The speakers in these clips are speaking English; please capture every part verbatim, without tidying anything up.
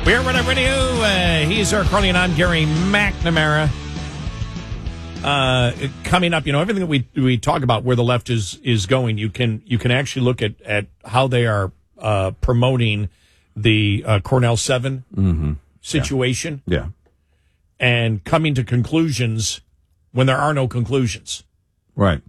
We're Rhode Island Radio. Uh, he's Eric Carly, and I'm Gary McNamara. Uh, coming up, you know, everything that we we talk about where the left is is going, you can you can actually look at, at how they are uh, promoting the uh, Cornell seven mm-hmm. situation. Yeah. yeah. And coming to conclusions when there are no conclusions. Right.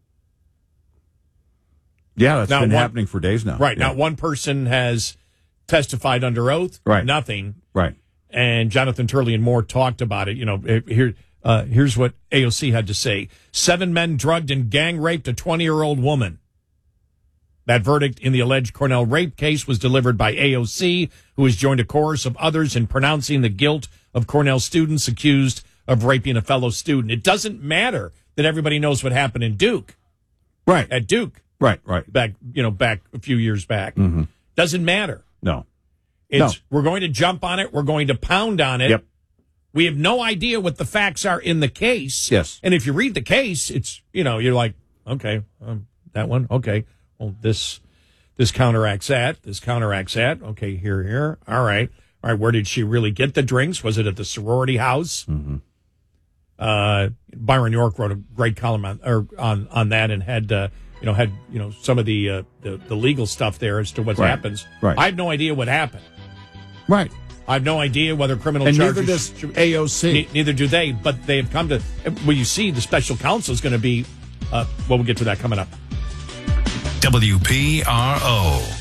Yeah, that's now been one, happening for days now. Right. Yeah. Now, one person has testified under oath. Right. Nothing. Right. And Jonathan Turley and Moore talked about it. You know, here, uh, here's what A O C had to say. Seven men drugged and gang raped a twenty-year-old woman. That verdict in the alleged Cornell rape case was delivered by A O C, who has joined a chorus of others in pronouncing the guilt of Cornell students accused of raping a fellow student. It doesn't matter that everybody knows what happened in Duke. Right. At Duke. Right, right. Back, you know, back a few years back. Mm-hmm. Doesn't matter. No. It's, no. We're going to jump on it. We're going to pound on it. Yep. We have no idea what the facts are in the case. Yes. And if you read the case, it's, you know, you're like, okay, um, that one, okay. Well, this this counteracts that. This counteracts that. Okay, here, here. All right. All right, where did she really get the drinks? Was it at the sorority house? Mm-hmm. Uh, Byron York wrote a great column on or on, on that and had, uh, you know, had, you know, some of the, uh, the, the legal stuff there as to what right. happens. Right. I have no idea what happened. Right. I have no idea whether criminal and charges... And neither does A O C. Ne- neither do they, but they have come to... Well, you see, the special counsel is going to be... Uh, well, we'll get to that coming up. W P R O.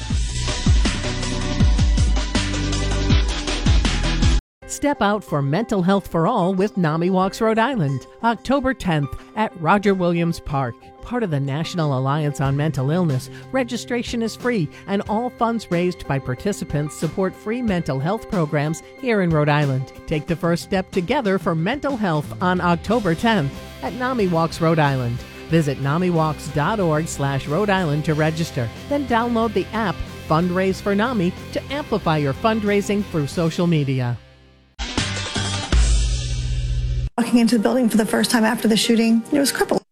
Step out for Mental Health for All with NAMI Walks Rhode Island, October tenth at Roger Williams Park. Part of the National Alliance on Mental Illness, registration is free, and all funds raised by participants support free mental health programs here in Rhode Island. Take the first step together for mental health on October tenth at NAMI Walks Rhode Island. Visit namiwalks.org slash Rhode Island to register. Then download the app Fundraise for NAMI to amplify your fundraising through social media. Walking into the building for the first time after the shooting, it was crippled.